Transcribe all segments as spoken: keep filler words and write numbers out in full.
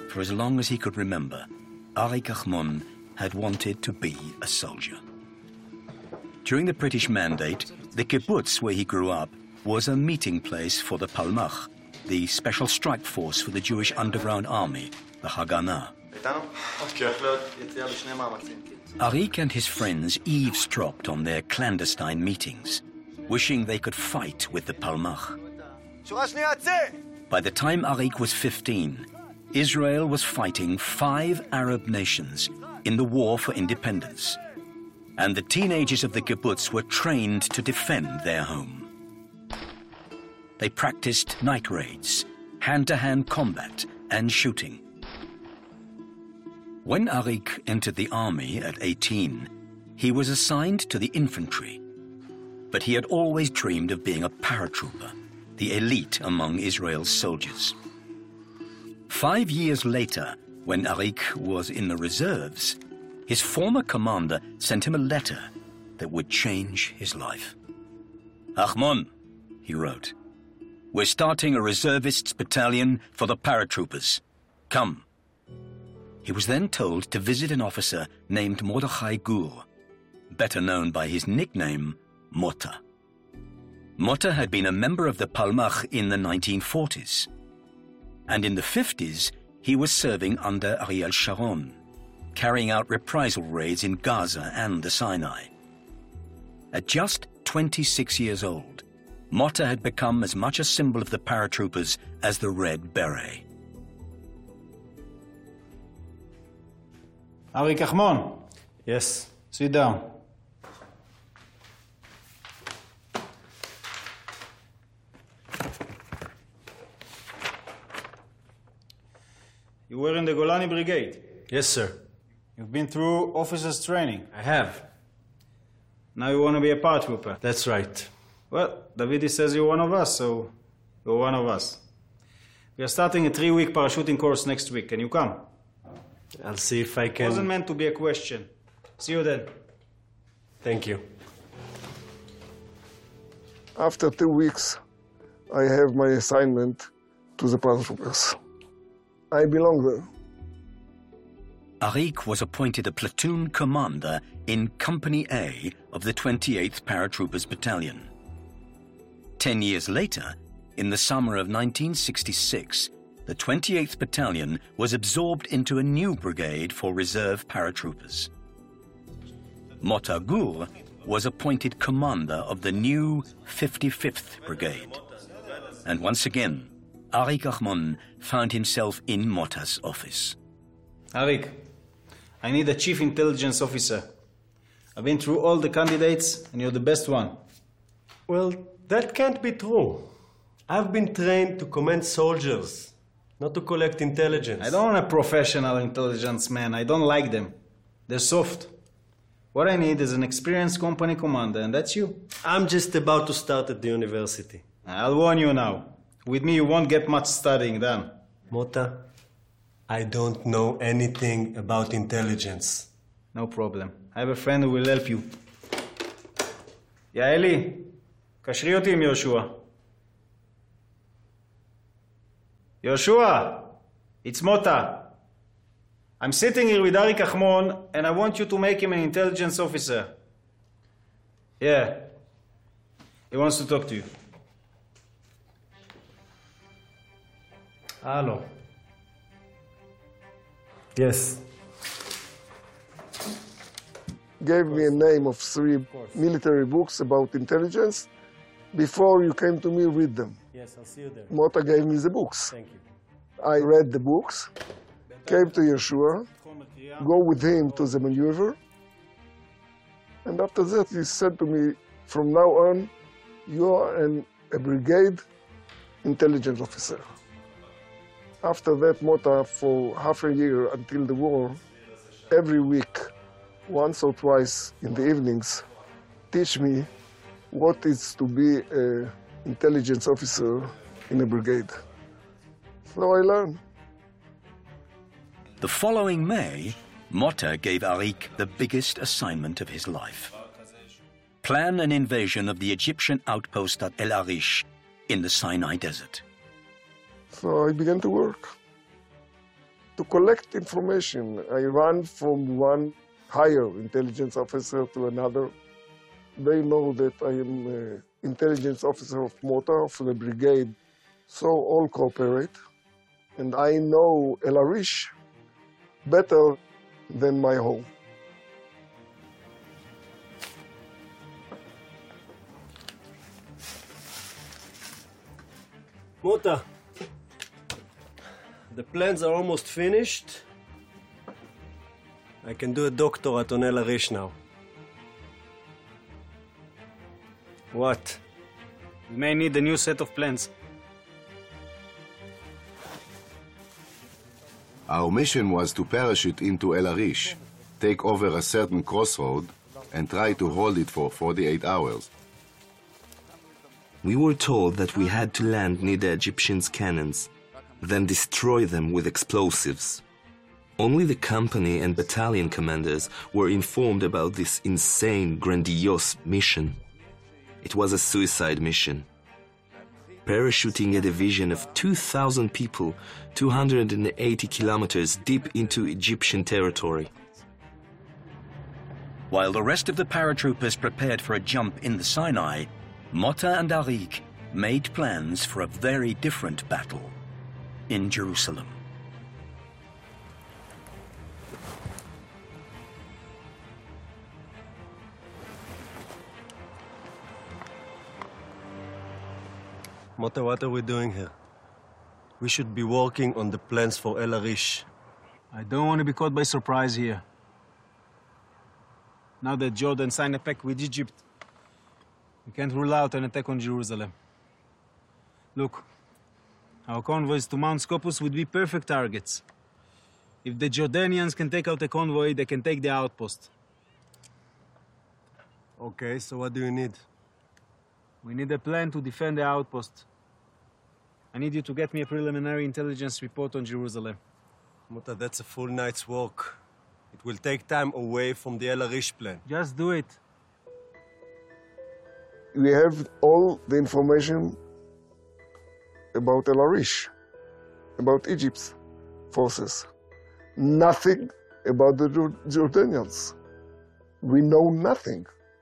For as long as he could remember, Arik Achmon had wanted to be a soldier. During the British Mandate, the kibbutz where he grew up was a meeting place for the Palmach, the special strike force for the Jewish underground army, the Haganah. Arik and his friends eavesdropped on their clandestine meetings, wishing they could fight with the Palmach. By the time Arik was fifteen, Israel was fighting five Arab nations in the war for independence, and the teenagers of the kibbutz were trained to defend their home. They practiced night raids, hand-to-hand combat, and shooting. When Arik entered the army at eighteen, he was assigned to the infantry, but he had always dreamed of being a paratrooper, the elite among Israel's soldiers. Five years later, when Arik was in the reserves, his former commander sent him a letter that would change his life. "Achmon," he wrote, "we're starting a reservists battalion for the paratroopers. Come." He was then told to visit an officer named Mordechai Gur, better known by his nickname, Mota. Mota had been a member of the Palmach in the nineteen forties, and in the fifties he was serving under Ariel Sharon, carrying out reprisal raids in Gaza and the Sinai. At just twenty-six years old, Mota had become as much a symbol of the paratroopers as the Red Beret. Arik Achmon. Yes. Sit down. You were in the Golani Brigade. Yes, sir. You've been through officers' training. I have. Now you want to be a paratrooper. That's right. Well, Davidi says you're one of us, so you're one of us. We are starting a three-week parachuting course next week. Can you come? I'll see if I It can... wasn't meant to be a question. See you then. Thank you. After two weeks, I have my assignment to the paratroopers. I belong there. Arik was appointed a platoon commander in Company A of the twenty-eighth Paratroopers Battalion. Ten years later, in the summer of nineteen sixty-six, the twenty-eighth Battalion was absorbed into a new brigade for reserve paratroopers. Mota Gur was appointed commander of the new fifty-fifth Brigade. And once again, Arik Achmon found himself in Mota's office. Arik, I need a chief intelligence officer. I've been through all the candidates, and you're the best one. Well, that can't be true. I've been trained to command soldiers, not to collect intelligence. I don't want a professional intelligence man. I don't like them. They're soft. What I need is an experienced company commander, and that's you. I'm just about to start at the university. I'll warn you now. With me, you won't get much studying done. Mota, I don't know anything about intelligence. No problem. I have a friend who will help you. Yaeli, קשרי אותי עם יהושע. Yoshua, it's Mota. I'm sitting here with Arik Achmon, and I want you to make him an intelligence officer. Yeah. He wants to talk to you. Hello. Yes. Gave me a name of three military books about intelligence. Before you came to me, read them. Yes, I'll see you there. Mota gave me the books. Thank you. I read the books, came to Yeshua, go with him to the maneuver, and after that he said to me, from now on, you are an, a brigade intelligence officer. After that, Mota, for half a year until the war, every week, once or twice in the evenings, teach me what is to be an intelligence officer in a brigade. So I learned. The following May, Mota gave Arik the biggest assignment of his life. Plan an invasion of the Egyptian outpost at El Arish in the Sinai Desert. So I began to work. to collect information. I ran from one higher intelligence officer to another. They know that I am an intelligence officer of Mota, of the brigade, so all cooperate. And I know El Arish better than my home. Mota, the plans are almost finished. I can do a doctorate on El Arish now. What? We may need a new set of plans. Our mission was to parachute into El Arish, take over a certain crossroad, and try to hold it for forty-eight hours. We were told that we had to land near the Egyptians' cannons, then destroy them with explosives. Only the company and battalion commanders were informed about this insane, grandiose mission. It was a suicide mission. Parachuting a division of two thousand people two hundred eighty kilometers deep into Egyptian territory. While the rest of the paratroopers prepared for a jump in the Sinai, Mota and Arik made plans for a very different battle in Jerusalem. Mota, what are we doing here? We should be working on the plans for El Arish. I don't want to be caught by surprise here. Now that Jordan signed a pact with Egypt, we can't rule out an attack on Jerusalem. Look, our convoys to Mount Scopus would be perfect targets. If the Jordanians can take out a convoy, they can take the outpost. Okay, so what do you need? We need a plan to defend the outpost. I need you to get me a preliminary intelligence report on Jerusalem. Mota, that's a full night's work. It will take time away from the El Arish plan. Just do it. We have all the information about El Arish, about Egypt's forces. Nothing about the Jordanians. We know nothing.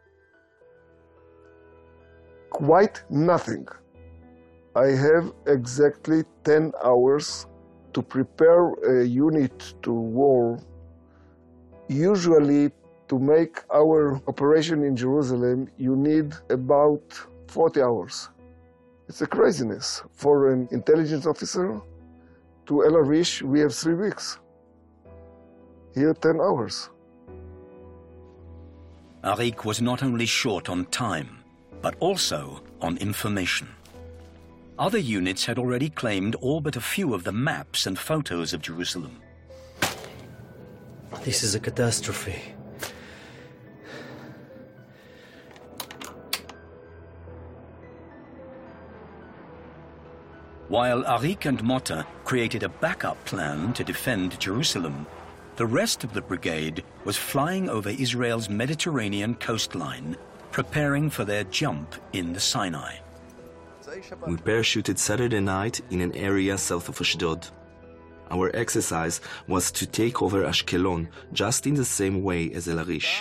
Quite nothing. I have exactly ten hours to prepare a unit to war. Usually, to make our operation in Jerusalem, you need about forty hours. It's a craziness. For an intelligence officer to El Arish, we have three weeks. Here, ten hours. Arik was not only short on time, but also on information. Other units had already claimed all but a few of the maps and photos of Jerusalem. This is a catastrophe. While Arik and Mota created a backup plan to defend Jerusalem, the rest of the brigade was flying over Israel's Mediterranean coastline, preparing for their jump in the Sinai. We parachuted Saturday night in an area south of Ashdod. Our exercise was to take over Ashkelon just in the same way as El Arish.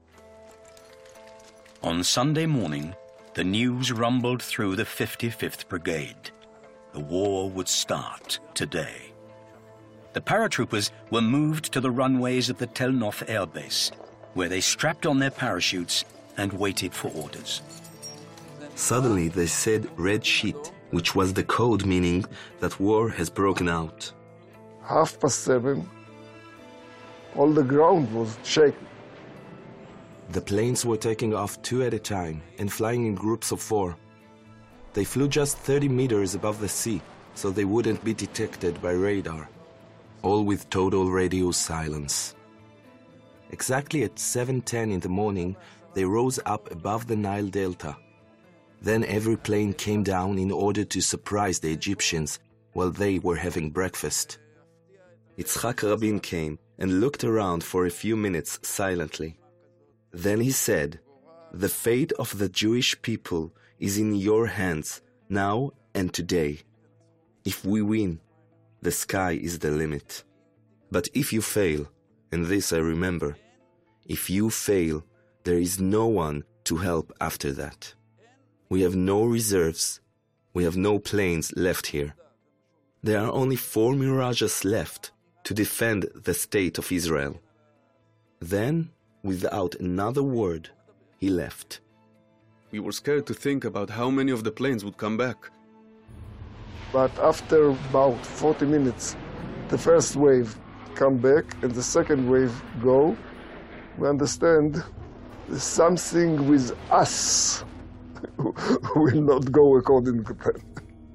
On Sunday morning, the news rumbled through the fifty-fifth Brigade. The war would start today. The paratroopers were moved to the runways of the Tel Nof Air Base, where they strapped on their parachutes and waited for orders. Suddenly they said red sheet, which was the code meaning that war has broken out. Half past seven, all the ground was shaking. The planes were taking off two at a time and flying in groups of four. They flew just thirty meters above the sea, so they wouldn't be detected by radar, all with total radio silence. Exactly at seven ten in the morning, they rose up above the Nile Delta. Then every plane came down in order to surprise the Egyptians while they were having breakfast. Yitzhak Rabin came and looked around for a few minutes silently. Then he said, "The fate of the Jewish people is in your hands now and today. If we win, the sky is the limit." But if you fail, and this I remember, if you fail, there is no one to help after that. We have no reserves. We have no planes left here. There are only four Mirages left to defend the state of Israel. Then, without another word, he left. We were scared to think about how many of the planes would come back. But after about forty minutes, the first wave come back and the second wave go. We understand something with us will not go according to plan.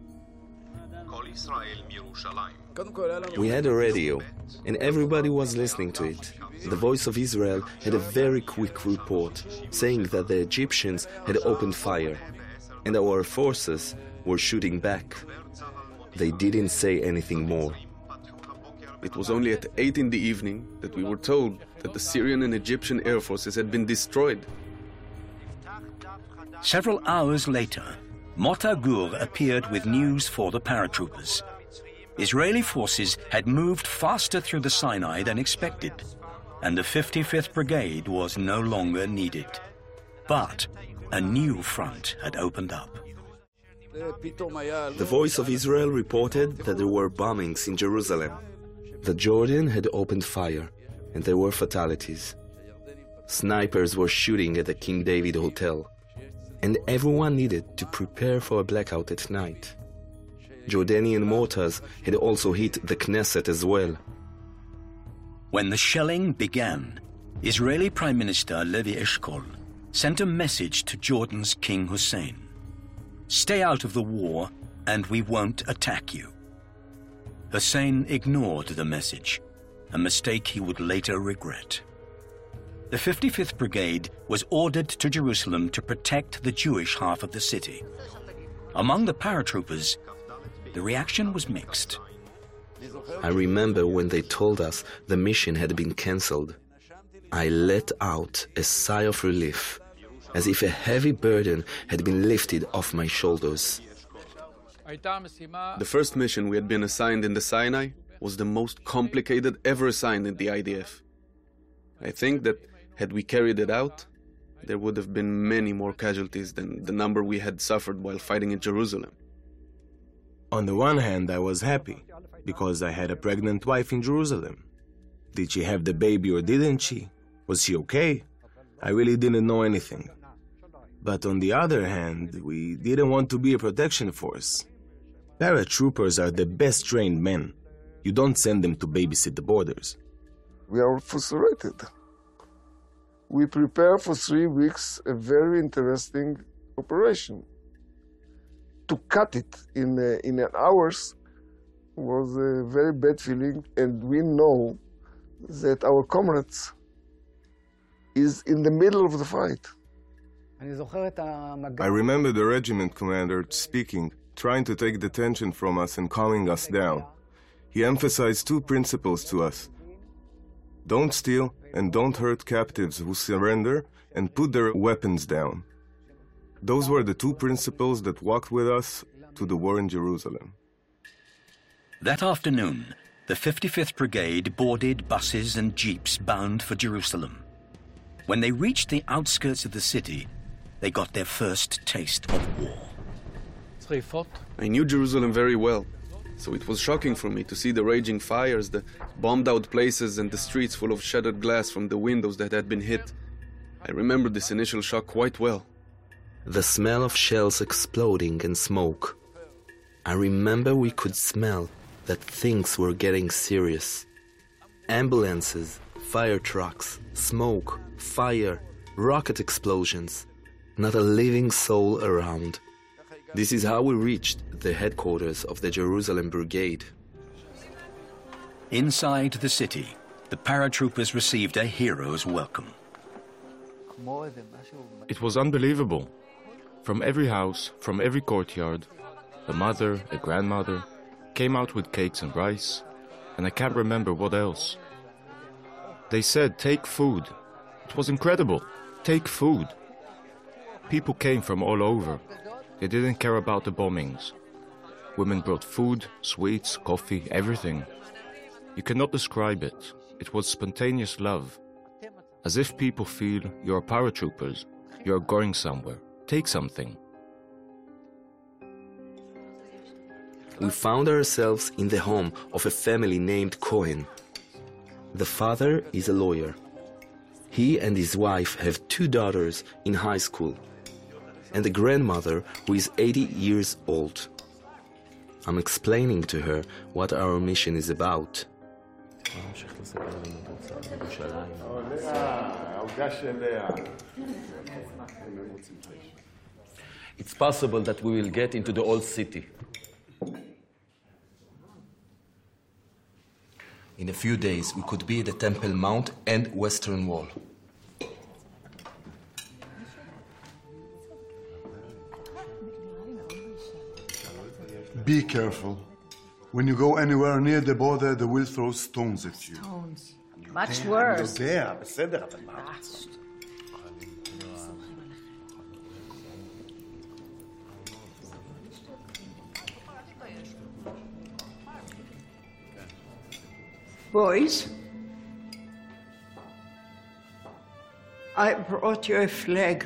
We had a radio, and everybody was listening to it. The Voice of Israel had a very quick report, saying that the Egyptians had opened fire, and our forces were shooting back. They didn't say anything more. It was only at eight in the evening that we were told that the Syrian and Egyptian air forces had been destroyed. Several hours later, Mota Gur appeared with news for the paratroopers. Israeli forces had moved faster through the Sinai than expected, and the fifty-fifth Brigade was no longer needed. But a new front had opened up. The Voice of Israel reported that there were bombings in Jerusalem. The Jordan had opened fire, and there were fatalities. Snipers were shooting at the King David Hotel, and everyone needed to prepare for a blackout at night. Jordanian mortars had also hit the Knesset as well. When the shelling began, Israeli Prime Minister Levi Eshkol sent a message to Jordan's King Hussein. Stay out of the war and we won't attack you. Hussein ignored the message, a mistake he would later regret. The fifty-fifth Brigade was ordered to Jerusalem to protect the Jewish half of the city. Among the paratroopers, the reaction was mixed. I remember when they told us the mission had been cancelled. I let out a sigh of relief, as if a heavy burden had been lifted off my shoulders. The first mission we had been assigned in the Sinai was the most complicated ever assigned in the I D F. I think that had we carried it out, there would have been many more casualties than the number we had suffered while fighting in Jerusalem. On the one hand, I was happy, because I had a pregnant wife in Jerusalem. Did she have the baby or didn't she? Was she okay? I really didn't know anything. But on the other hand, we didn't want to be a protection force. Paratroopers are the best trained men. You don't send them to babysit the borders. We are frustrated. We prepare for three weeks a very interesting operation. To cut it in uh, in an hours was a very bad feeling, and we know that our comrades is in the middle of the fight. I remember the regiment commander speaking, trying to take the tension from us and calming us down. He emphasized two principles to us. Don't steal and don't hurt captives who surrender, and put their weapons down. Those were the two principles that walked with us to the war in Jerusalem. That afternoon, the fifty-fifth Brigade boarded buses and jeeps bound for Jerusalem. When they reached the outskirts of the city, they got their first taste of war. I knew Jerusalem very well, so it was shocking for me to see the raging fires, the bombed-out places, and the streets full of shattered glass from the windows that had been hit. I remember this initial shock quite well. The smell of shells exploding and smoke. I remember we could smell that things were getting serious. Ambulances, fire trucks, smoke, fire, rocket explosions. Not a living soul around. This is how we reached the headquarters of the Jerusalem Brigade. Inside the city, the paratroopers received a hero's welcome. It was unbelievable. From every house, from every courtyard, a mother, a grandmother, came out with cakes and rice, and I can't remember what else. They said, take food. It was incredible. Take food. People came from all over. They didn't care about the bombings. Women brought food, sweets, coffee, everything. You cannot describe it. It was spontaneous love. As if people feel you're paratroopers, you're going somewhere. Take something. We found ourselves in the home of a family named Cohen. The father is a lawyer. He and his wife have two daughters in high school, and a grandmother who is eighty years old. I'm explaining to her what our mission is about. It's possible that we will get into the old city. In a few days, we could be at the Temple Mount and Western Wall. Be careful. When you go anywhere near the border, they will throw stones at you. Stones. Much worse. יודע, בסדר, אבל מה? Boys, I brought you a flag.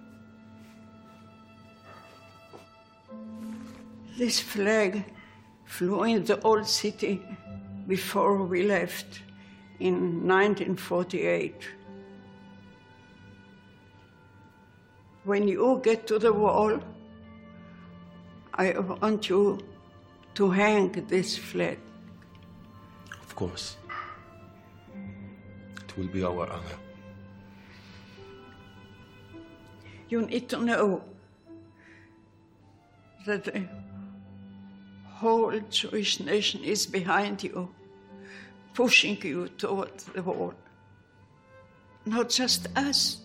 This flag flew in the old city before we left in nineteen forty-eight. When you get to the wall, I want you to hang this flag. Of course. It will be our honor. You need to know that the whole Jewish nation is behind you, pushing you toward the wall. Not just us,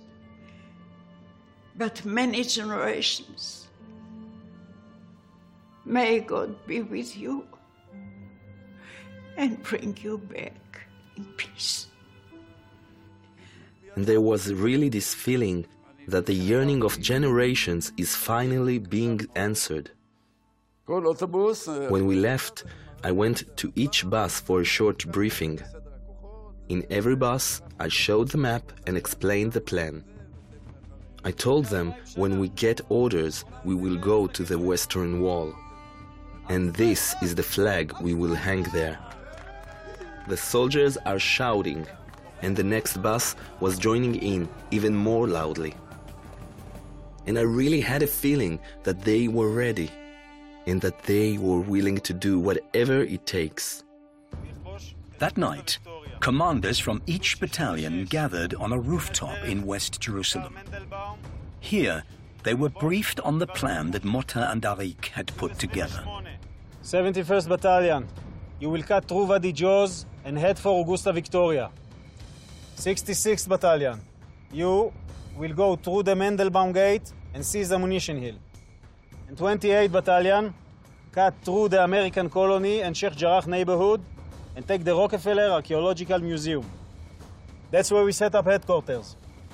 but many generations. May God be with you and bring you back in peace. And there was really this feeling that the yearning of generations is finally being answered. When we left, I went to each bus for a short briefing. In every bus, I showed the map and explained the plan. I told them when we get orders, we will go to the Western Wall. And this is the flag we will hang there. The soldiers are shouting, and the next bus was joining in even more loudly. And I really had a feeling that they were ready, and that they were willing to do whatever it takes. That night, commanders from each battalion gathered on a rooftop in West Jerusalem. Here, they were briefed on the plan that Motta and Arik had put together. seventy-first Battalion, you will cut through Wadi Joz and head for Augusta Victoria. sixty-sixth Battalion, you will go through the Mendelbaum Gate and seize Ammunition Hill. And twenty-eighth Battalion, cut through the American colony and Sheikh Jarrah neighborhood and take the Rockefeller Archaeological Museum. That's where we set up headquarters.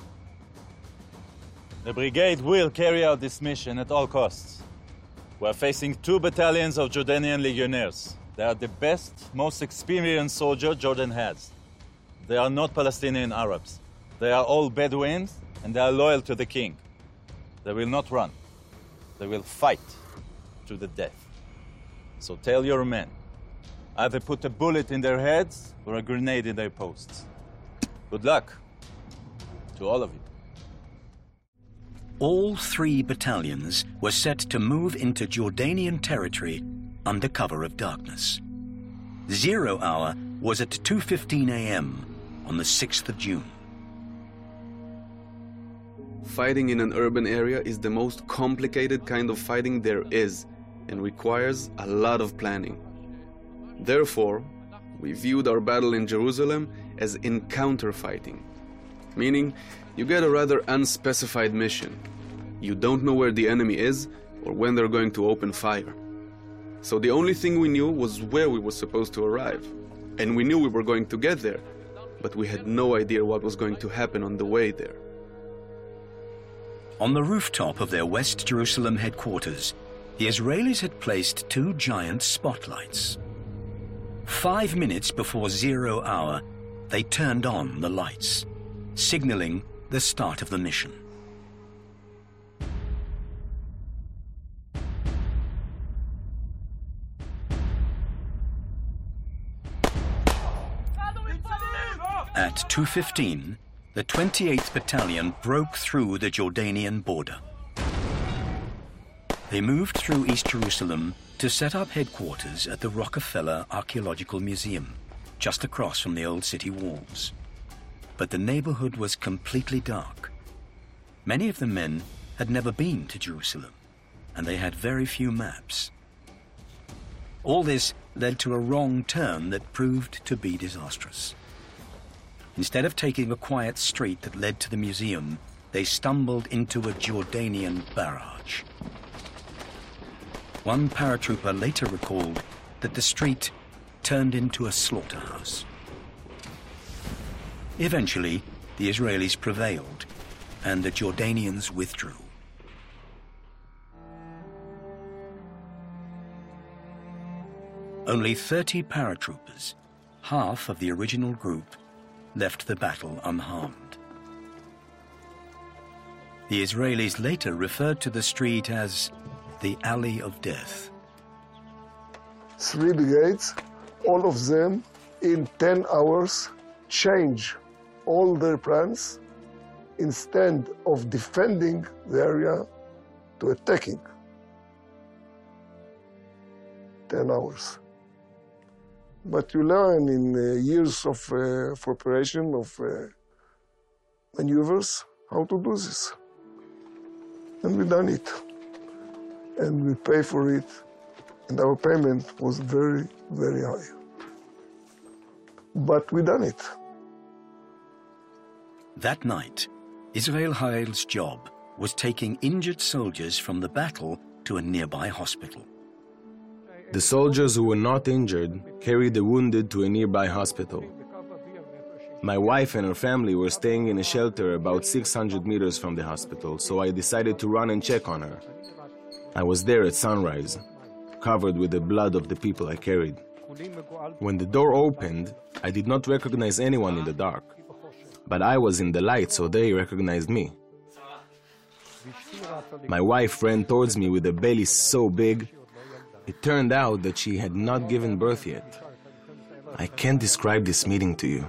The brigade will carry out this mission at all costs. We are facing two battalions of Jordanian legionnaires. They are the best, most experienced soldiers Jordan has. They are not Palestinian Arabs. They are all Bedouins, and they are loyal to the king. They will not run. They will fight to the death. So tell your men, either put a bullet in their heads or a grenade in their posts. Good luck to all of you. All three battalions were set to move into Jordanian territory under cover of darkness. Zero hour was at two fifteen a m on the sixth of June. Fighting in an urban area is the most complicated kind of fighting there is and requires a lot of planning. Therefore, we viewed our battle in Jerusalem as encounter fighting, meaning you get a rather unspecified mission. You don't know where the enemy is or when they're going to open fire. So the only thing we knew was where we were supposed to arrive. And we knew we were going to get there, but we had no idea what was going to happen on the way there. On the rooftop of their West Jerusalem headquarters, the Israelis had placed two giant spotlights. Five minutes before zero hour, they turned on the lights, signaling the start of the mission. At two fifteen, the twenty-eighth Battalion broke through the Jordanian border. They moved through East Jerusalem to set up headquarters at the Rockefeller Archaeological Museum, just across from the old city walls. But the neighborhood was completely dark. Many of the men had never been to Jerusalem, and they had very few maps. All this led to a wrong turn that proved to be disastrous. Instead of taking a quiet street that led to the museum, they stumbled into a Jordanian barrage. One paratrooper later recalled that the street turned into a slaughterhouse. Eventually, the Israelis prevailed, and the Jordanians withdrew. Only thirty paratroopers, half of the original group, left the battle unharmed. The Israelis later referred to the street as the Alley of Death. Three brigades, all of them in ten hours, change all their plans. Instead of defending the area, to attacking. ten hours. But you learn in uh, years of uh, preparation, of uh, maneuvers, how to do this. And we done it. And we pay for it. And our payment was very, very high. But we done it. That night, Israel Ha'il's job was taking injured soldiers from the battle to a nearby hospital. The soldiers who were not injured carried the wounded to a nearby hospital. My wife and her family were staying in a shelter about six hundred meters from the hospital, so I decided to run and check on her. I was there at sunrise, covered with the blood of the people I carried. When the door opened, I did not recognize anyone in the dark, but I was in the light, so they recognized me. My wife ran towards me with a belly so big. It turned out that she had not given birth yet. I can't describe this meeting to you.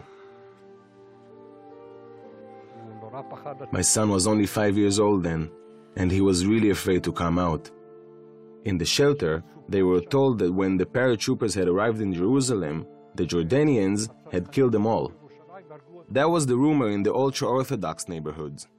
My son was only five years old then, and he was really afraid to come out. In the shelter, they were told that when the paratroopers had arrived in Jerusalem, the Jordanians had killed them all. That was the rumor in the ultra-Orthodox neighborhoods.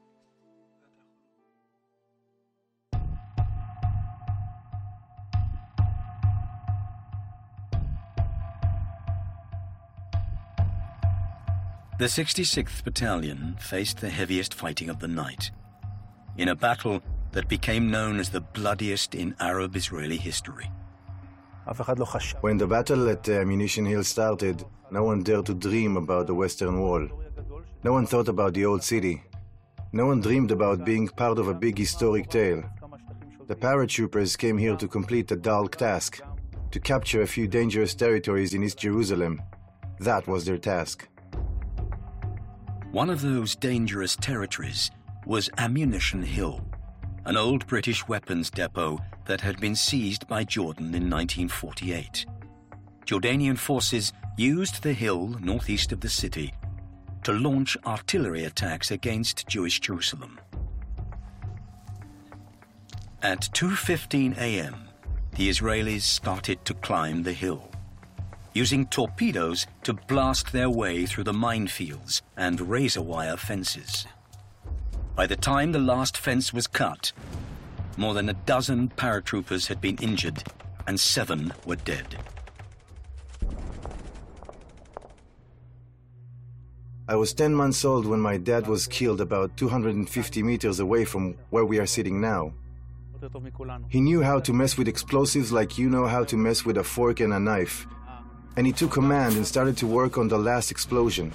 The sixty-sixth Battalion faced the heaviest fighting of the night, in a battle that became known as the bloodiest in Arab-Israeli history. When the battle at uh, Ammunition Hill started, no one dared to dream about the Western Wall. No one thought about the old city. No one dreamed about being part of a big historic tale. The paratroopers came here to complete a dull task, to capture a few dangerous territories in East Jerusalem. That was their task. One of those dangerous territories was Ammunition Hill, an old British weapons depot that had been seized by Jordan in nineteen forty-eight. Jordanian forces used the hill northeast of the city to launch artillery attacks against Jewish Jerusalem. At two fifteen a m, the Israelis started to climb the hill, using torpedoes to blast their way through the minefields and razor wire fences. By the time the last fence was cut, more than a dozen paratroopers had been injured and seven were dead. I was ten months old when my dad was killed about two hundred fifty meters away from where we are sitting now. He knew how to mess with explosives like you know how to mess with a fork and a knife. And he took command and started to work on the last explosion.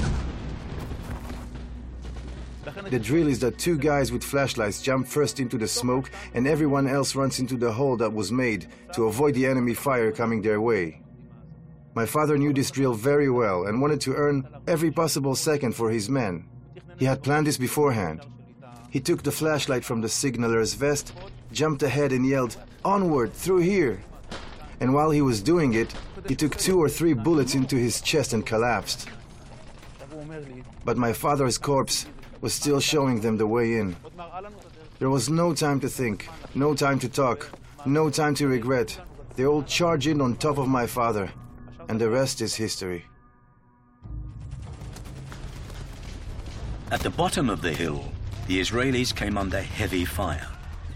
The drill is that two guys with flashlights jump first into the smoke and everyone else runs into the hole that was made to avoid the enemy fire coming their way. My father knew this drill very well and wanted to earn every possible second for his men. He had planned this beforehand. He took the flashlight from the signaler's vest, jumped ahead and yelled, "Onward, through here!" And while he was doing it, he took two or three bullets into his chest and collapsed. But my father's corpse was still showing them the way in. There was no time to think, no time to talk, no time to regret. They all charged in on top of my father, and the rest is history. At the bottom of the hill, the Israelis came under heavy fire.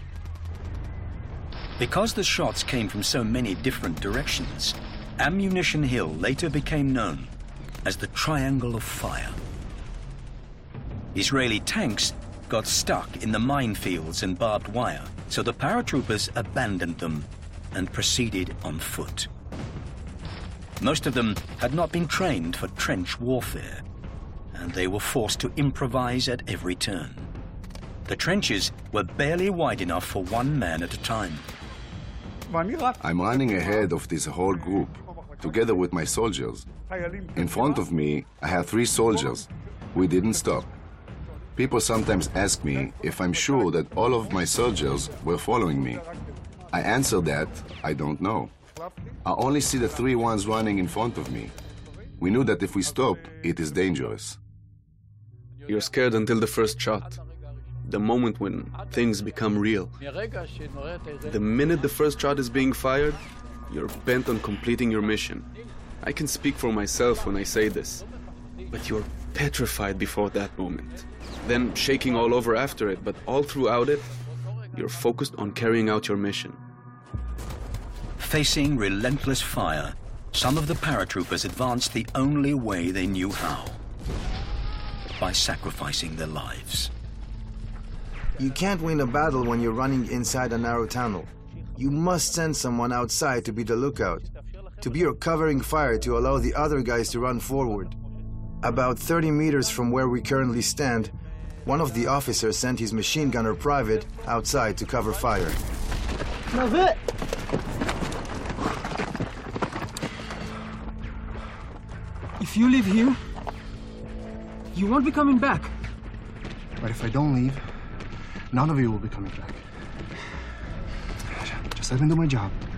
Because the shots came from so many different directions, Ammunition Hill later became known as the Triangle of Fire. Israeli tanks got stuck in the minefields and barbed wire, so the paratroopers abandoned them and proceeded on foot. Most of them had not been trained for trench warfare, and they were forced to improvise at every turn. The trenches were barely wide enough for one man at a time. I'm running ahead of this whole group, together with my soldiers. In front of me, I have three soldiers. We didn't stop. People sometimes ask me if I'm sure that all of my soldiers were following me. I answer that I don't know. I only see the three ones running in front of me. We knew that if we stop, it is dangerous. You're scared until the first shot. The moment when things become real. The minute the first shot is being fired, you're bent on completing your mission. I can speak for myself when I say this, but you're petrified before that moment. Then shaking all over after it, but all throughout it, you're focused on carrying out your mission. Facing relentless fire, some of the paratroopers advanced the only way they knew how, by sacrificing their lives. You can't win a battle when you're running inside a narrow tunnel. You must send someone outside to be the lookout, to be your covering fire to allow the other guys to run forward. About thirty meters from where we currently stand, one of the officers sent his machine gunner private outside to cover fire. If you leave here, you won't be coming back. But if I don't leave, none of you will be coming back. Just let me do my job.